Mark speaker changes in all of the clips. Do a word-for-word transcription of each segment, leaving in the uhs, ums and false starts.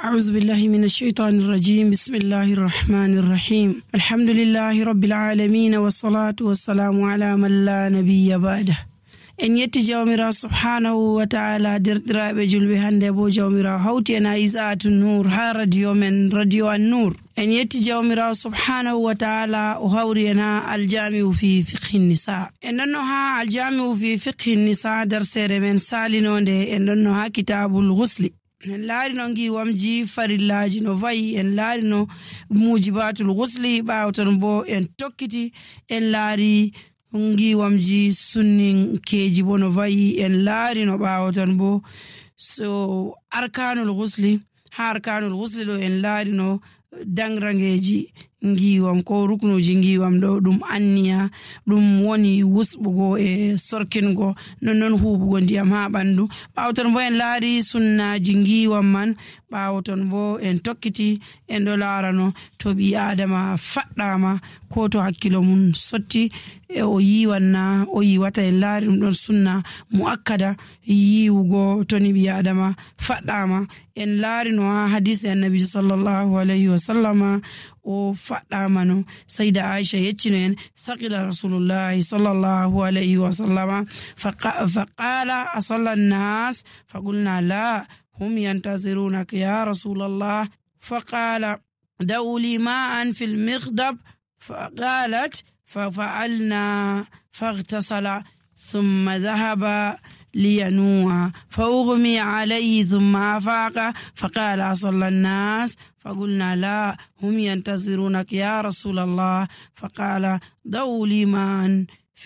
Speaker 1: أعوذ بالله من الشيطان الرجيم بسم الله الرحمن الرحيم الحمد لله رب العالمين والصلاة والسلام على من لا نبي بعده en yetti jawmira subhanahu wa ta'ala derdiraabe julbe hande bo jawmira hawti en Isaatu Nur ha radio men radio an-nur en yetti jawmira subhanahu wa ta'ala o hawri en ha aljami'u fi fiqhi nisa en donno ha aljami'u fi fiqhi nisa darsere men salinonde en donno ha kitabul ghusli en laari no ngiwamji farillaji no vayi en laari no mujibatul ghusli bawton bo en tokkiti en laari ngiwamji sunnin keji bo no vayi en laari no bawton bo so arkanul ghusli ha arkanul ghusli do en laari no dangrangeji ngiwam ko ruknuji ngiwam do dum anniya dum woni wusbugo e sorkingo non non hubugo ndiyam ha bandu bawton bo en laari sunnaji ngiwam man bawton bo en tokkiti en do laarano to bi adama faddama ko to hakkilo mun sotti e o yiwanna o yiwata en laari dum don sunna muakkada yiwugo to ni bi adama faddama en laari no hadisi annabi sallallahu alaihi wasallama o faddamano sayda Aisha yeccino en thaqila rasulullah sallallahu alaihi wasallama faqala asalla an-nas faqulna la hum yantazirunaka ya rasulullah faqala da'u li ma'an fil mikhdab faqalat ففعلنا فاغتسل ثم ذهب لينوى فأغمي عليه ثم أفاق فقال صلى الناس فقلنا لا هم ينتظرونك يا رسول الله فقال ضعوا لي ماء في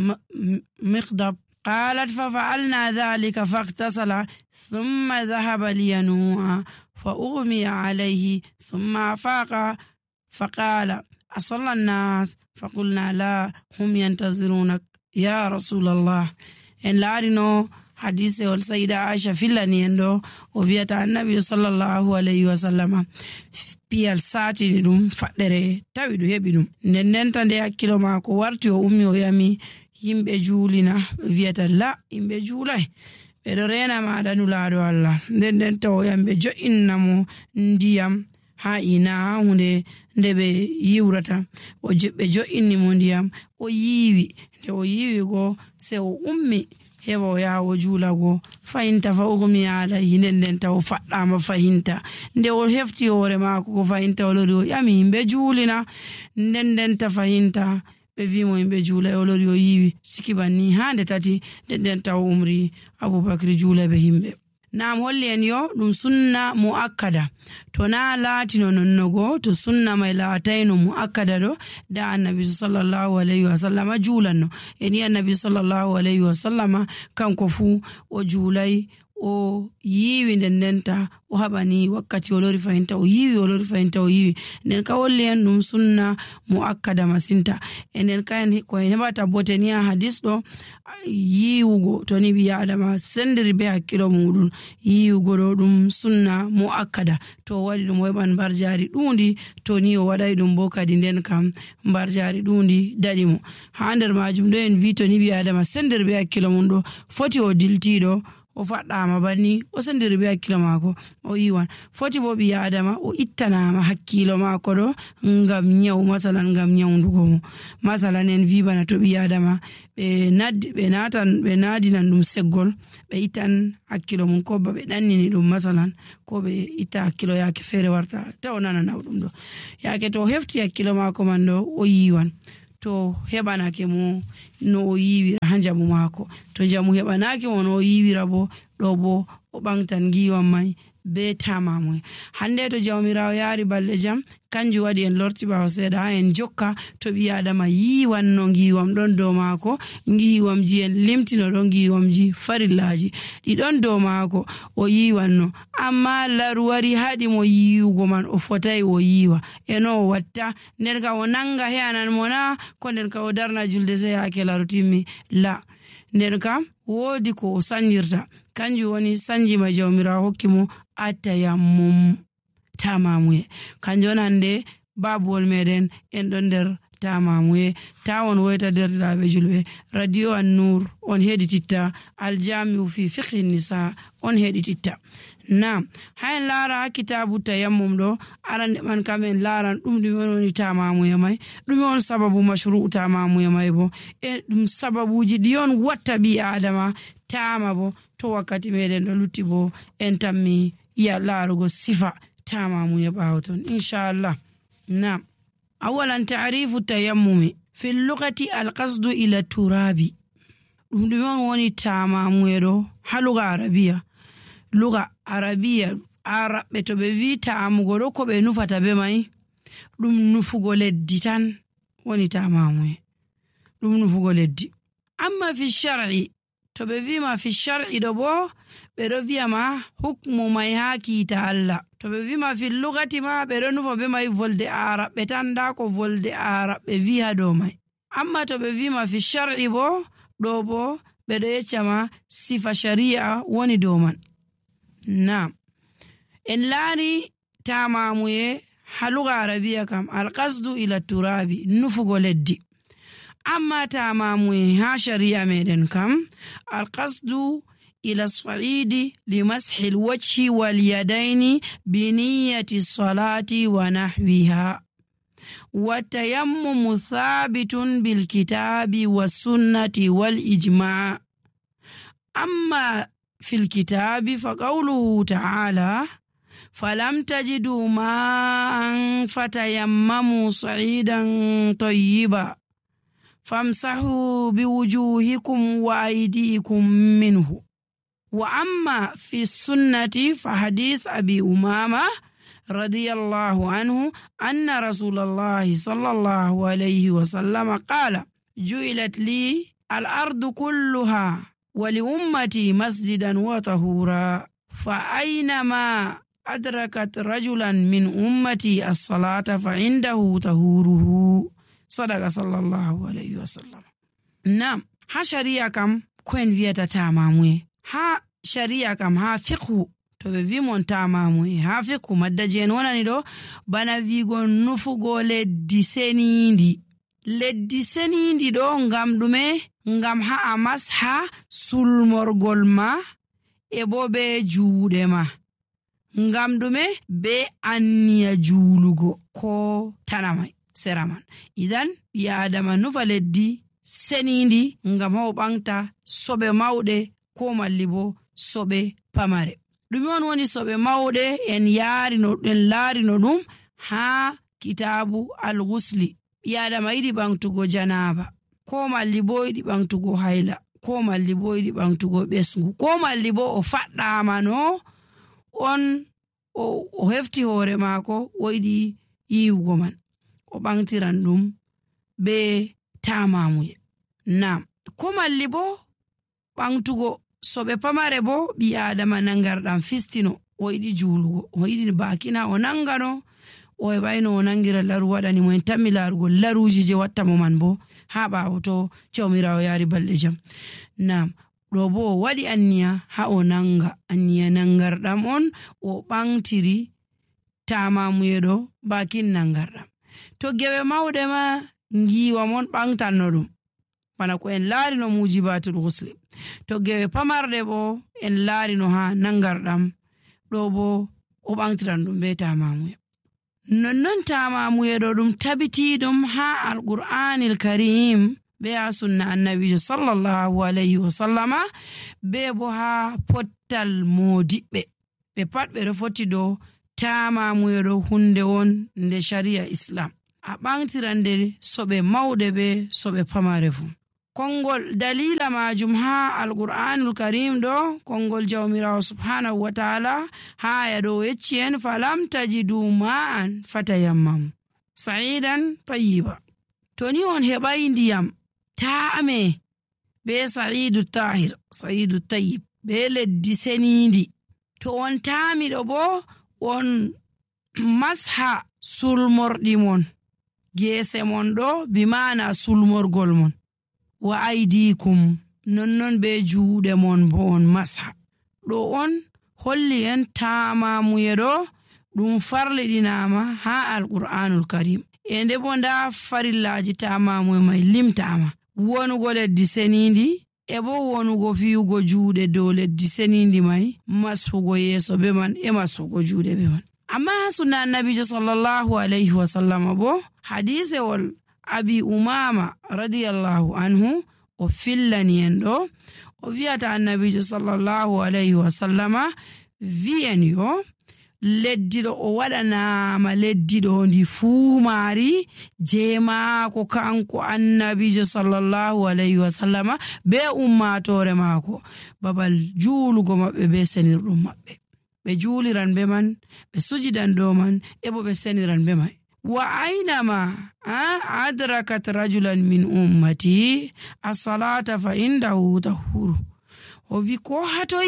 Speaker 1: المخضب قالت ففعلنا ذلك فاغتسل ثم ذهب لينوى فأغمي عليه ثم أفاق فقال أصلى الناس فقلنا لا هم ينتظرونك يا رسول الله en laarino hadise wal sayda Aisha fillani endo o viata annabi sallallahu alaihi wasallama piyal sati dum faddere tawi do hebi dum nden nenta de hakkilo mako warti o ummi o yami yimbe juulina viata la yimbe juulai be do rena ma danu laado Allah nden nenta o yambe jo innamo ndiyam ha ina hunde ndebe yiwrata o jebbe jo inni mo ndiyam o yiwi de o yiwi go se o ummi hebo yawo julago fahinta fa ugmi ala yinen taw faddama fahinta nde o hefti hore mako ko fahinta o lori o yami himbe julina nden den ta fahinta be vimo himbe jula o lori o yiwi sikibani hande tati den taw umri Abubakar jula be himbe nam holli en yo dum sunna muakkada to na latino nonnogo to sunna mai latayno muakkada do da annabi sallallahu alaihi wasallam julanno eni annabi sallallahu alaihi wasallam kanko fu o julai o yiwi ndenta o habani wakkati o lori fahinta o yiwi o lori fahinta o yiwi nen ka holli en dum sunna muakkada masinta enen kan ko hebata botenia hadis do yiwugo to ni bi adama sendiri be hakkilo mudun yiwugo do dum sunna muakkada to wadi dum weban barjari dundi to ni o wadai dum bo kadi nden kam barjari dundi dadi mo ha nder majum do en vi to ni bi adama sendiri be hakkilo mun do foti o diltido o faddama banni o sendiri be hakkilo mako o yiwan foti bo bi adama o ittanama hakkilo mako do ngam nyaw masalan ngam nyawndugo mo masalan en vi bana to bi adama be naddi be natan be nadinan dum seggol be itan hakkilo mun ko be dannini dum masalan ko be ita hakkilo yake fere warta taw nana nawdum do yake to hefti hakkilo mako man do o yiwan to hebanake mo no o yiwi hanjamu mako to jamu hebanake mo no o yiwira bo do bo o bangtan giwam mai be tamamu hande to jawmirawo yaari balde jam kanju wadi en lorti bawo seeda en jokka to bi adama yiwan no giwam don do mako giwam ji en limtino don giwam ji farillaji di don do mako o yiwan no amma laruwari hadi mo yiwugo man o fotai o yiwa eno watta nden ka o nanga heanan mona ko nden ka o darna julde se yake larutimi la nden kam wodi ko o sanjirta kanju woni sanji ma jawmira hokkimo atayammum tamamuye kanjo nande babol meden en don der tamamuye tawon woyta derdabe julbe radio an-nur on hedititta aljami'u fi fiqhi nisa on hedititta nam hayen lara kitabu tayammum do arande man kamen laran dum dum woni tamamu yamay dum on sababu mashru tamamu yamay bo e dum sababuji dion watta bi adama tama bo to wakati meden do lutti bo en tammi ya larugo sifa tamamu ya bawton inshallah nam awalan ta'rifu tayammumi fi lughati alqasdu ila turabi dum dum woni tamamu edo haluga arabiya luga arabiya arabe to be vi taamugo do ko be nufata be mai dum nufugo leddi tan woni tamamu dum nufugo leddi amma fi shar'i to be vi ma fi shar'i do bo be do vi ma hukmu mai haki ta Allah to be vi ma fi lugati ma be do nufo be mai volde arabe tan da ko volde arabe vi ha do mai amma to be vi ma fi shar'i bo do bo be do yecama sifa sharia woni do man نعم إن لاني تاماموي حلوغ عربية كم القصد إلى التراب نفق لدي أما تاماموي ها شريعة ميدن كم القصد إلى الصعيد لمسح الوجه واليدين بنية الصلاة ونحوها والتيمم ثابت بالكتاب والسنة والإجماع أما في الكتاب فقوله تعالى فلم تجدوا ماء فتيمموا صعيدا طيبا فامسحوا بوجوهكم وأيديكم منه وأما في السنة فحديث أبي أمامة رضي الله عنه أن رسول الله صلى الله عليه وسلم قال جعلت لي الأرض كلها ولأمتي مسجدا وطهورا فأينما أدركت رجلا من أمتي الصلاة فعنده طهوره صدق صلى الله عليه وسلم نعم ها شريعة كم كوين فيتا تاماموي ها شريعة كم ها فقه توبي مون تاماموي ها فقه مدى جينونا ندو بنا فيغو نفغو لدي سنيندي leddi senindi do ngam dume ngam ha amas ha sulmorgol ma e bo be juude ma ngam dume be anniya juulugo ko tanamai seraman idan ya adama nufa leddi senindi ngam ho bangta sobe maude ko mallibo sobe pamare dum on woni sobe maude en yaari no den laari no dum ha kitabu al-ghusli yada maidi bangtugo janaba ko malli boy di bangtugo hayla ko malli boy di bangtugo besngu ko malli bo o fadda mano on o, o hefti hore mako woydi yiwugo man o bangtiran dum be tamamuye nam ko malli bo bangtugo sobe pamare bo bi adama nangardan fistino woydi julugo woydi bakina o nangano o e bayno nangira laru wadani mo en tammi larugo laruji je watta mo man bo ha bawo to chawmirawo yari balde jam nam do bo wadi anniya ha o nanga anniya nangardam on o bangtiri tamamu yedo bakin nangardam to gewe mawde ma ngiwa mon bangtanno dum bana ko en laari no mujibatul ghusl to gewe pamarde bo en laari no ha nangardam do bo o bangtiran dum be tamamu nonnon tamamu yedo dum tabiti dum ha alqur'anil karim be sunna annabi sallallahu alaihi wasallama be bo ha pottal modibbe be pat be refoti do tamamu yedo hunde won nde sharia islam a bangtirande sobe maude be sobe pamare fu kongol dalila majum ha alqur'anul karim do kongol jawmirawo subhanahu wa ta'ala ha ya do yeccien falam tajidu ma'an fatayammam sa'idan tayyiba toni on hebay ndiyam taame be sa'idu tahir sa'idu tayyib be leddi senindi to on taami do bo on masha sulmordi mon gese mon do bi mana sulmorgol mon wa aidikum nonnon be juude mon bo on masha do on holli en tamamu yedo dum farlidinama ha alqur'anul karim ende bonda farillaji tamamu mai limtama wonugo leddi senindi e bo wonugo fiyugo juuɗe dow leddi senindi mai masfugo yeeso be man e masfugo juuɗe be man. Amma sunna annabijo sallallahu alayhi wa sallama bo hadisewol abi umama radiyallahu anhu o fillani en ɗo o wi'ata annabijo sallallahu alayhi wa sallama wi'en yo leddiɗo o waɗanama leddiɗo ndi fuu maari je maako kanko annabijo sallallahu alayhi wa sallama be ummatore maako babal juulugo maɓɓe be senirɗum maɓɓe ɓe juuliran be man ɓe sujidan dow man e bo ɓe seniran be mai. Wa aynama adrakat rajulan min ummati as-salata fa indahu tahuru. O wi ko hatoy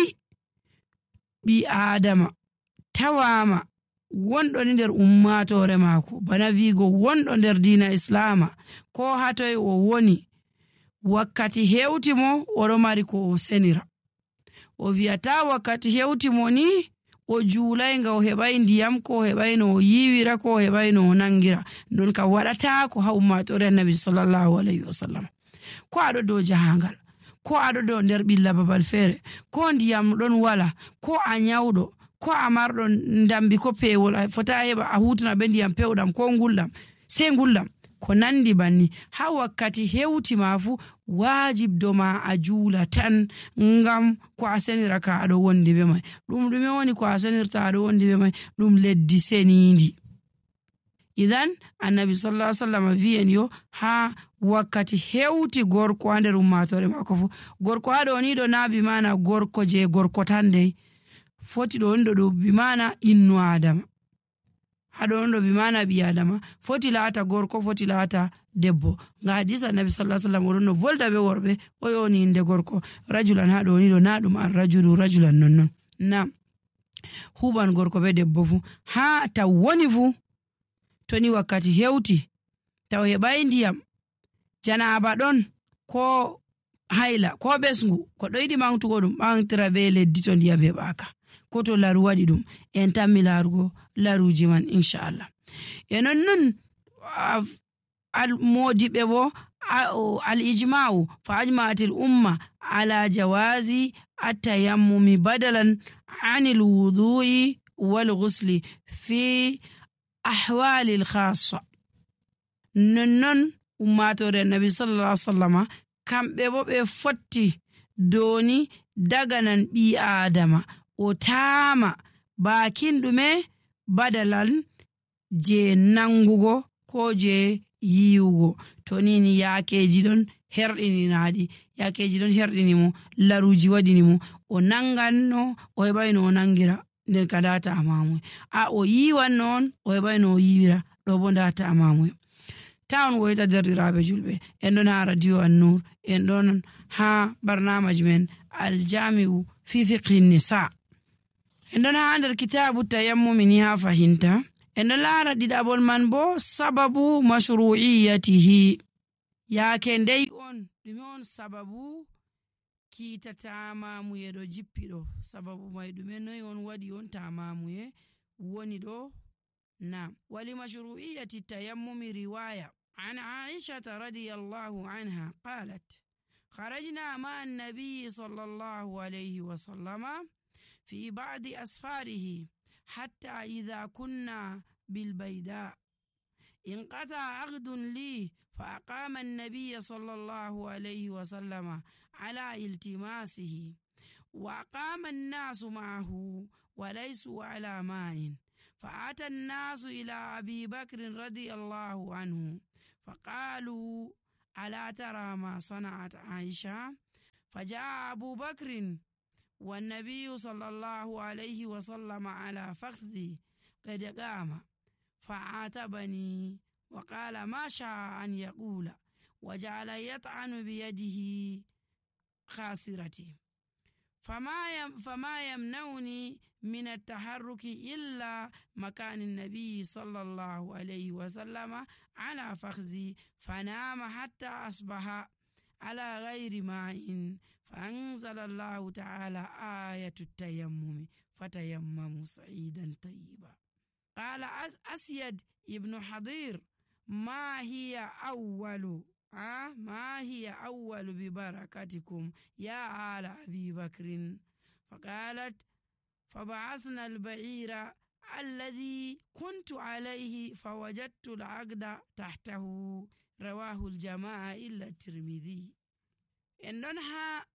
Speaker 1: ɓi adama tawama wonɗo nder ummatore maako bana wigo wonɗo nder dina islama ko hatoy o woni wakkati hewti mo oɗo mari ko o senira. O wi'ata wakkati hewti mo ni o juulay nga o heɓay ndiyam ko o heɓay no o yiwira ko o heɓay no o nangira non ka waɗata ko ha ummatore annabi sallallahu alayhi wa sallam. Ko aɗo dow jahangal ko aɗo dow nder ɓilla babal feere ko ndiyam ɗon wala ko a nyawɗo ko a marɗo ndambi ko pewol a fota heɓa a hutana ɓe ndiyam pewɗam ko ngulɗam sey ngulɗam ko nandi banni ha wakkati hewti ma fu wajib do ma a juula tan ngam ko a senira ka aɗo wondi be mai. ɗum ɗume woni ko a senirta aɗo wondi be mai? ɗum leddi senindi. Idan annabi sallallahu alaihi wasallam wi'en yo ha wakkati hewti gorko ha nder ummatore mako fu gorko ha ɗo ni ɗo na bi mana gorko je gorko tan dei foti ɗo ndo ɗo bi mana innu adama haɗo on ɗo bi mana ɓi adama foti laata gorko foti laata debbo nga hadisa annabi sallallahu alaihi wasallam oɗon no volda be worɓe o yoni inde gorko rajulan ha ɗo ni ɗo na ɗum ar rajulu rajulan nonnon na huban gorko be debbo fu ha taw woni fu toni wakkati hewti taw heɓai ndiyam janaba ɗon ko hayla ko ɓesngu ko ɗo yiɗi mantugo ɗum ɓantira be leddi to ndiyam heɓaka ko to laru waɗi ɗum en tammi larugo laruji man inchallah. E nonnon modiɓe bo al ijma'u fa ajma'atil umma ala jawazi at-tayammumi badalan anil wudu'i wal ghusli fi ahwalil khassa. Nonnon ummatore annabi sallallahu alaihi wasallama kamɓe bo ɓe fotti doni daganan ɓi adama o taama bakin ɗume badalan je nangugo ko je yiwugo to nini yakeji ɗon herɗininaɗi yakeji ɗon herɗinimo laruji waɗinimo o nanganno o heɓayno o nangira nden ka data amamuye a o yiwanno on o heɓayno o yiwira ɗo bo data amamuye. Ta on woyta derɗiraɓe julɓe en ɗon ha radio An-Nur en ɗon ha barnamaji men aljami'u fi fiqhi nisa en ɗon ha nder kitabu tayammumi ni ha fahinta en ɗon laara ɗiɗaɓol man bo sababu mashru'iyatihi yaake ndey on ɗume on sababu kiita tamamuye ɗo jippi ɗo sababu mai ɗume noyi on waɗi on tamamuye woni ɗo na wali mashru'iyati tayammumi riwaya an aishata radiyallahu anha qalat kharajna ma an-nabiy sallallahu alayhi wa sallama في بعض أسفاره حتى إذا كنا بالبيداء انقطع عقد لي فأقام النبي صلى الله عليه وسلم على التماسه وأقام الناس معه وليسوا على ماء فأتى الناس إلى أبي بكر رضي الله عنه فقالوا ألا ترى ما صنعت عائشة فجاء أبو بكر والنبي صلى الله عليه وسلم على فخذي قد قام فعاتبني وقال ما شاء أن يقول وجعل يطعن بيده خاسرتي فما فما يمنعني من التحرك إلا مكان النبي صلى الله عليه وسلم على فخذي فنام حتى أصبح على غير ماء فأنزل الله تعالى آية التيمم فتيمموا صعيدا طيبا. قال أسيد ابن حضير ما هي أول ah ma hiya awwalu bi barakatikum ya ala abi bakrin faqalat فبعثنا البعير الذي كنت عليه فوجدت العقد تحته رواه الجماعة إلا الترمذي en ɗon ha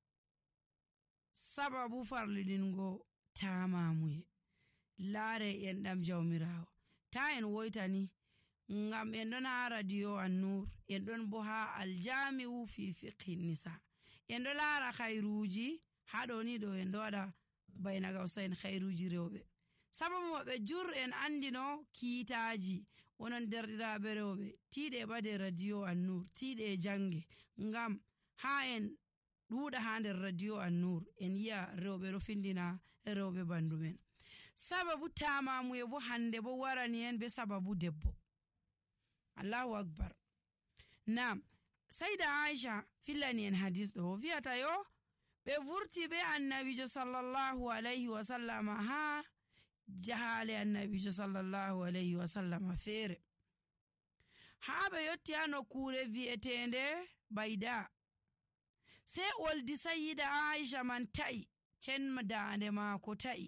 Speaker 1: sababu farliɗingo tamamuye laare en ɗam jawmirawo ta en woytani ngam en ɗon ha radio annur en ɗon bo ha aljami'u fi fiqhi nisa en ɗo laara khairuji haɗo ni ɗo en ɗo waɗa bayna gawsain khairuji rewɓe sababu maɓɓe jur en andino kiitaji onon derɗiraɓe rewɓe tiiɗe ɓade radio annur tiiɗe jange ngam ha en ɗuuɗa ha nder radio annur en yi'a rewɓe ɗo findina rewɓe bandu men sababu tamamuye bo hande bo warani en be sababu debbo allahu akbar nam sayda aisha fillani en hadis ɗo wi'ata yo ɓe vurti be annabijo sallallahu alayhi wa sallama ha jahale annabijo sallallahu alayhi wa sallama feere ha ɓe yotti ha nokkure vi'etende bayda se oldi sayyida aisha man ta'i cen dande maako ta'i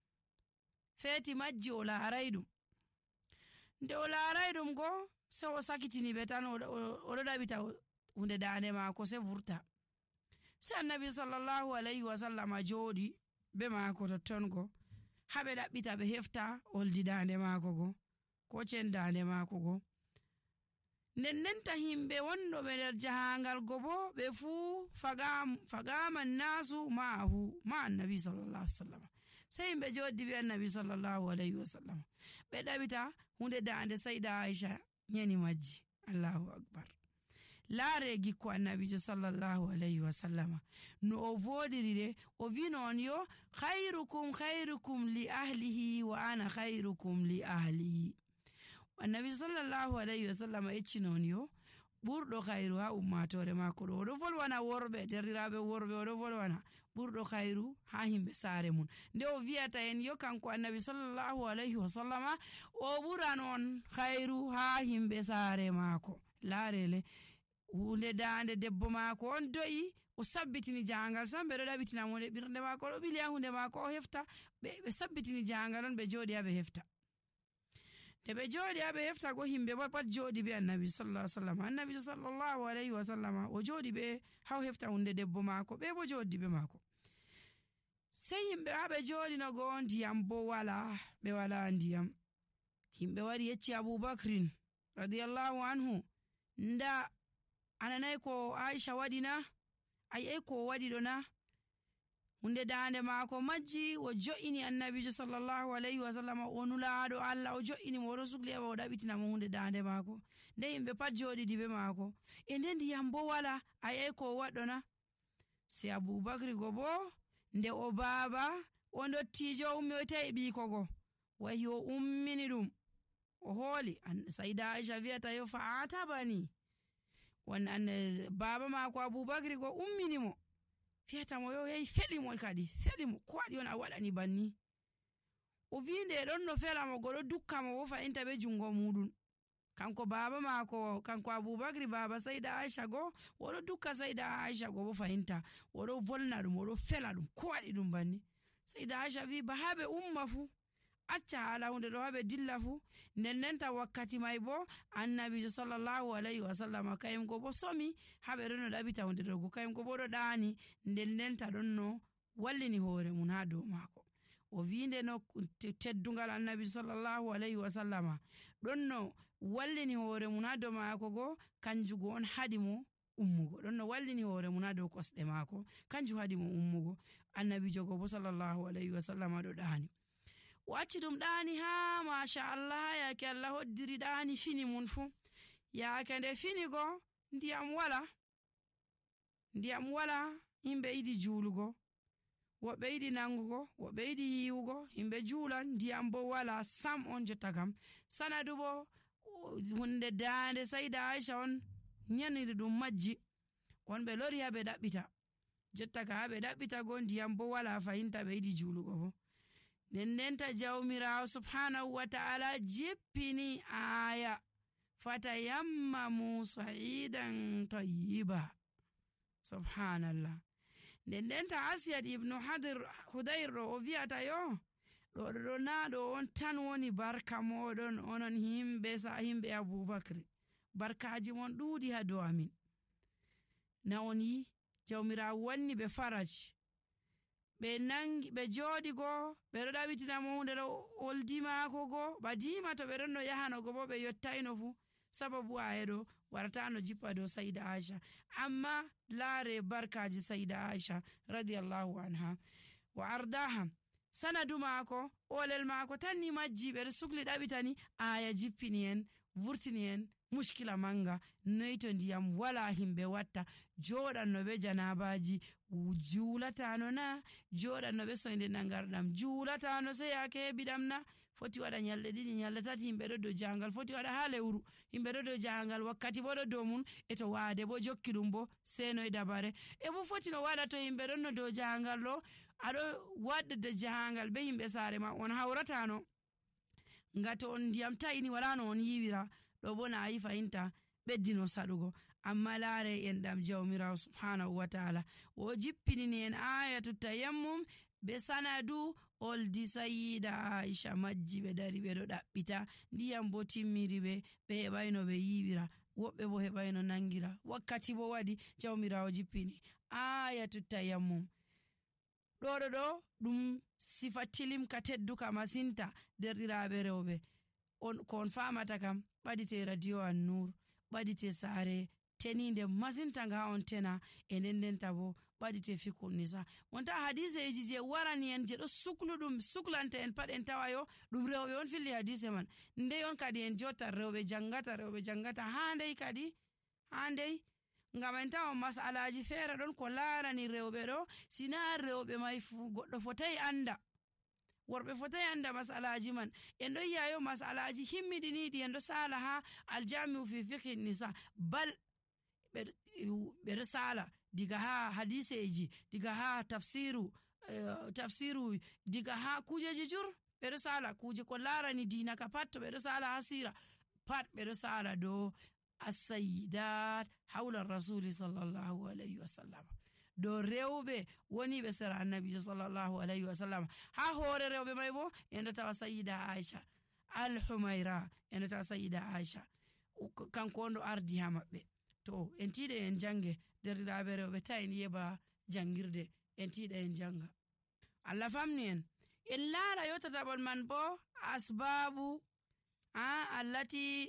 Speaker 1: feeti majji o laaray ɗum nde o laaray ɗum go se o sakitini ɓe tan oɗo ɗaɓita hunde dande maako se vurta se annabi sallallahu alayhi wa sallama jooɗi be maako totton go haɓe ɗaɓɓita ɓe hefta oldi dande maako go ko cen dande maako go nden ndenta himɓe wonɗoɓe nder jahangal go bo ɓe fuu fagaman nasu ma'ahu ma annabi sallallahu alaihi wasallam sai himɓe joɗi be annabi sallallahu alaihi wasallam ɓe ɗaɓita hunde dande sayda aisha yani majji allahu akbar laare gikko annabijo sallallahu alaihi wasallam no o voɗiri de o wi non yo khairukum khairukum li ahlihi wa ana khairukum li ahlihi annabi sallallahu alaihi wasallam ecci non yo ɓurɗo khairu ha ummatore mako ɗo oɗo volwana worɓe derɗiraɓe worɓe oɗo volwana ɓurɗo khairu ha himɓe saare mum nde o wiyata en yo kanko annabi sallallahu alaihi wasallama o ɓuran on khairu ha himɓe saare mako laarele hunde dande debbo mako on do'i o sabbitini jangal sam ɓe ɗo ɗaɓitinamo nde ɓirde mako ɗo ɓili ha hunde mako o hefta ɓe sabbitini jangal on ɓe jooɗi ha ɓe hefta nde ɓe jooɗi ha ɓe hefta go himɓe bo pat jooɗi be annabi sallallahu alaihi wasallam annabi sallallahu alaihi wasallam o jooɗi ɓe ha o hefta hunde debbo mako ɓe bo jooɗi be mako sey himɓe ha ɓe jooɗi no go ndiyam bo wala ɓe wala ndiyam himɓe wari yecci abubakrin radiyallahu anhu nda ananay ko aisha waɗi na ayey ko waɗi ɗo na hunde dande maako majji o jo'ini annabijo sallallahu alaihi wasallam o nulaaɗo allah o jo'ini mo oɗo sukli eɓa o ɗaɓitinamo hunde dande maako nde yimɓe pat joɗiɗi be maako e nde ndiyam bo wala ayey ko waɗɗo na si aboubacry go bo nde o baaba o dottijo ummi o tawi ɓiiko go wahi o ummini ɗum o hooli sayda aisha wiyata yo fa atabani won an baba mako aboubacry go ummini mo fiyatamo yo yehi feɗimo kadi feɗimo ko waɗi on a waɗani banni o wi nde ɗon no felamo go ɗo dukkamo wo fayinta ɓe jungo muɗum kanko baba mako kanko aboubacry baba sayda aisha go oɗo dukka sayda aisha go bo fayinta oɗo volna ɗum oɗo fela ɗum ko waɗi ɗum banni sayda aisha wi ba ha ɓe umma fu acca hala hunde ɗo ha ɓe dilla fu nden ndenta wakkati may bo annabijo sallallahu alaihi wasallam kayum go bo somi ha ɓe ɗon no ɗaɓita hunde ɗo go kayum go bo ɗo ɗaani nden ndenta ɗon no wallini hoore mum ha dow maako o wi nde no teddungal annabi sallallahu alaihi wasallama ɗon no wallini hoore mum ha dow maako go kanjugo on haɗi mo ummugo ɗon no wallini hoore mum ha dow kosɗe maako kanju haɗi mo ummugo annabijo go bo sallallahu alaihi wasallama ɗo ɗaani o acci ɗum ɗaani ha machallah yake allah hoddiri ɗaani fini mum fu yaake nde fini go ndiyam wala ndiyam wala yimɓe yiɗi juulugo woɓɓe yiɗi nangugo woɓɓe yiɗi yiwugo yimɓe juulan ndiyam bo wala sam on jotta kam sanadu bo hunde daande sayda aisha on ñaniri ɗum majji on ɓe lori ha ɓe ɗaɓɓita jotta ka ha ɓe ɗaɓɓita go ndiyam bo wala fayinta ɓe yiɗi juulugo bo nden ndenta jawmirawo subhanahu wa ta'ala jippini aya fatayammamu sa'idan tayyiba. Subhanallah. nden nden ta asiyat ibnu hadir hudayr ɗo o wi'ata yo ɗo ɗo na ɗo on tan woni barka moɗon onon himɓe sa himɓe Abubakri, barkaji mon ɗuuɗi ha dow amin. na on yi jawmirawo wanni ɓe faraj, ɓe nangi ɓe jooɗi go ɓe ɗo ɗaɓitina mo hunde ɗo oldi maako go badima to ɓe ɗon no yahano go bo ɓe yottayno fu sababu ayeɗo waratano jippa dow sayida Aisha. amma laare barkaji sayida Aisha radiyallahu anha wa ardaha, sanadu maako olel maako tan ni majji ɓeɗo sukli ɗaɓitani aya jippini en vurtini en muskila manga noy to ndiyam wala himɓe watta joɗanno ɓe janabaji juulatano na, joɗanno ɓe soyde nangarɗam juulatano sey yake heɓiɗam na, foti waɗa nyalɗe ɗiɗi nyalɗe tati himɓe ɗo dow jangal, foti waɗa ha lewru himɓe ɗo dow jangal wakkati bo ɗo dow mum, e to waade bo jokki ɗum bo senoy dabare e bo foti no waɗa to himɓe ɗon no dow jangal ɗo aɗo waɗde jahangal be himɓe saare ma on hawratano nga to on ndiyam tayini wala no on yiwira ɗo bo na yi fahimta ɓeddino saɗugo. amma laare en ɗam jawmirawo subhanahu wa ta'ala o jippinini en ayatu tayammum be sanadu oldi sayida Aisha majji ɓe dari ɓe ɗo ɗaɓɓita ndiyam bo timmiri ɓe ɓe heɓayno ɓe yiwira, woɓɓe bo heɓayno nangira, wakkati bo waɗi jawmirawo jippini ayatu tayammum. ɗo ɗo ɗo ɗum sifa tilimka tedduka masinta derɗiraɓe rewɓe on ko on famata kam ɓadite radio an nur, ɓadite saare teninde masinta nga on tena e nden ndenta bo ɓadite fikul nisa. wonta hadiseji je warani en je ɗo suklu ɗum suklanta en pat en tawayo ɗum rewɓe on filli hadise man, ndey on kadi en jotta rewɓe jangata rewɓe jangata ha ndey kadi ha ndey ngam en tawa masalaji feere ɗon ko larani rewɓe ɗo sina rewɓe mai fu goɗɗo fotai anda, worɓe fotai anda masalaji man. en ɗo yiyayo masalaji himmiɗiniɗi en ɗo sala ha aljamiu fi fiqhi nisa, bal ɓeɗo sala diga ha hadiseji, diga ha tafsiru uh, tafsiru diga ha kujeji jur ɓeɗo sala kuje ko larani dina ka pat to ɓeɗo sala ha sira pat ɓeɗo sala do as-sayyidat hawla rasuli sallallahu alayhi wa sallam, do rewɓe woni ɓe sera annabijo sallallahu alayhi wa sallam. ha hoore rewɓe may bo en ɗo tawa sayida Aisha al-Humayra, en ɗo tawa sayida Aisha kanko on ɗo ardi ha maɓɓe. to en tiɗe en jange derɗiraɓe rewɓe ta en yeba jangirde, en tiɗa en janga. Allah famni en en laara yottataɓon man bo asbabu a allati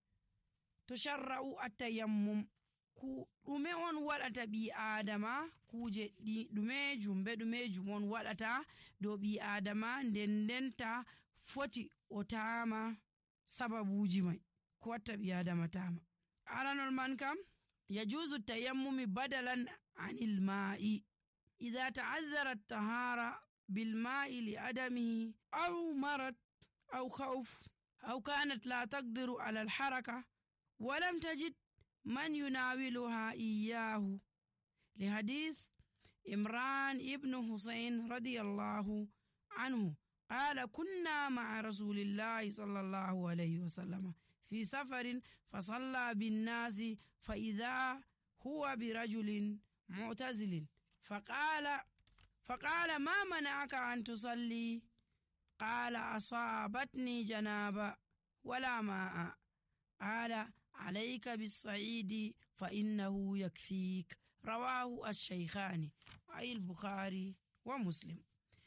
Speaker 1: tusharra'u at-tayammum, ku ɗume on waɗata ɓi adama, kuje ɗi ɗumejum be ɗumejum on waɗata dow ɓi adama nden ndenta foti o tama sababuji mai ko watta ɓi adama tama. aranol man kam yajuzu tayammumi badalan anil ma'i idha ta'azzara at-tahara bil ma'i li adamihi aw marad aw khawf aw kanat la taqdiru ala al-haraka wa lam tajid man yunawiluha iyyahu li hadith Imran ibn Husayn radiyallahu anhu qala kunna ma'a rasulillahi sallallahu alayhi wa sallam في سفر فصلى بالناس فإذا هو برجل معتزل فقال فقال ما منعك أن تصلي؟ قال أصابتني جنابة ولا ماء. قال عليك بالصعيد فإنه يكفيك. رواه الشيخان أي البخاري ومسلم.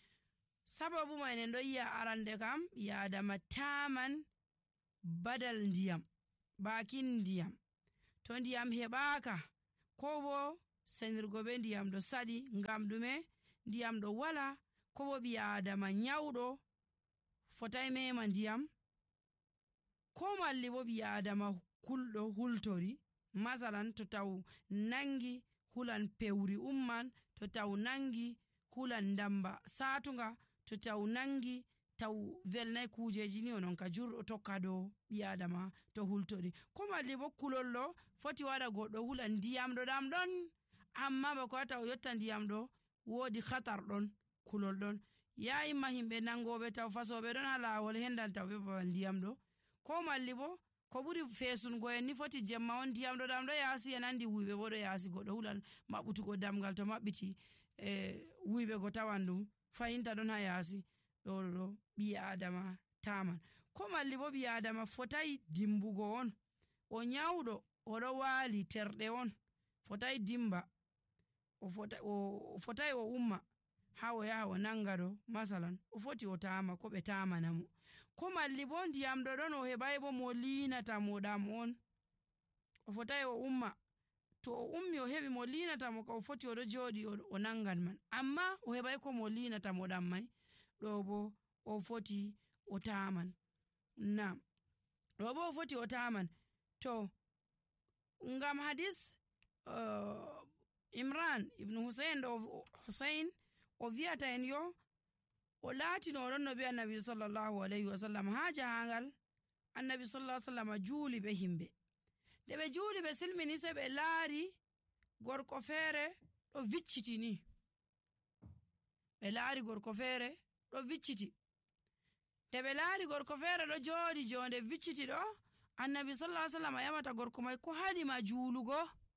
Speaker 1: سبب ما ندوي أرندكم يا دم تامن badal ndiyam bakin ndiyam, to ndiyam heɓaka ko bo senirgo be ndiyam ɗo saɗi ngam ɗume ndiyam ɗo wala, ko bo ɓi adama nyawɗo fotai mema ndiyam, ko malli bo ɓi adama kulɗo hultori, masalan to taw nangi hulan pewri umman, to taw nangi hulan ndamba satunga, to taw nangi taw velnai kujeji ni onon ka jurɗo tokka dow ɓi adama to hultori, ko malli bo kulollo foti waɗa goɗɗo hula ndiyam ɗo ɗam ɗon amma bako wata o yotta ndiyam ɗo wodi khatar ɗon, kulol ɗon ya imma himɓe nangoɓe taw fasoɓe ɗon ha lawol hendan taw ɓe babal ndiyam ɗo, ko malli bo ko buri fesungo en ni foti jemma on ndiyam ɗo ɗam ɗo yaasi en andi wuyɓe bo ɗo yaasi goɗɗo hulan maɓɓutugo damgal to maɓɓiti e wuyɓe go tawan ɗum fayinta ɗon ha yaasi ɗo ɗo ɓi adama taman ko malli bo ɓi adama fotai dimbugo on o nyawɗo oɗo waali terɗe on fotai dimba o fotai o fotai o umma ha o yaha o nanga ɗo masalan o foti o tama ko ɓe tamana mo ko malli bo ndiyam ɗo ɗon o heɓai bo mo linata mo ɗam on o fotai o umma to o ummi o heɓi mo linata mo ka o foti oɗo joɗi o nangan man amma o heɓai ko mo linata mo ɗam mai ɗo bo o foti o taman na ɗo bo o foti o taman to ngam hadis uh, Imran ibn Hussein ɗo Hussein o vi'ata en yo o laatino oɗon no be annabi sallallahu alayhi wa sallam ha jahangal annabi sallallahu alayhi wa sallam juuli be himɓe nde ɓe juuli ɓe silmini se ɓe laari gorko feere ɗo vicciti ni ɓe laari gorko feere ɗo vicciti nde ɓe laari gorko feere ɗo jooɗi jonde vicciti ɗo annabi sallallahu alayhi wa sallam yamata gorko mai ko haɗima juulugo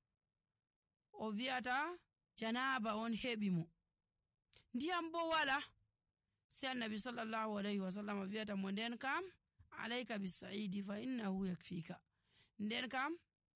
Speaker 1: o vi'ata janaba on heɓi mo ndiyam bo wala sai annabi sallallahu alayhi wa sallam vi'ata mo nden kam alayka bisaidi fa innahu yakfika nden kam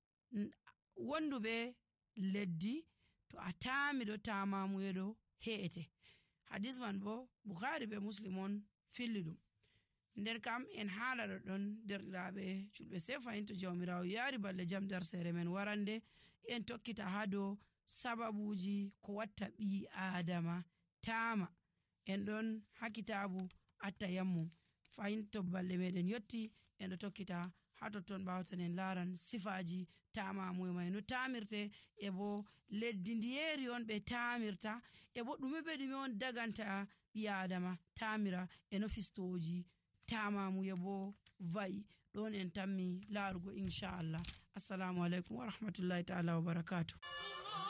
Speaker 1: wonduɓe leddi to a tami ɗo tamamuyeɗo he'ete hadis man bo bukhari be muslim on filli ɗum nden kam en haala ɗo ɗon derɗiraɓe julɓe se fayin to jawmirawo yaari balle jam nder sere men warande en tokkita ha dow sababuji ko watta ɓi adama tama en ɗon ha kitabu attayammum fayin to balle meɗen yotti en ɗo tokkita ha totton ɓawtan en laran sifaji tamamuye mai no tamirte e bo leddi ndiyeri on ɓe tamirta e bo ɗume be ɗume on daganta ɓi adama tamira e no fistoji tamamuye bo va'i ɗon en tammi larugo inchallah assalamu alaikum wa rahmatullahi ta'ala wa barakatuh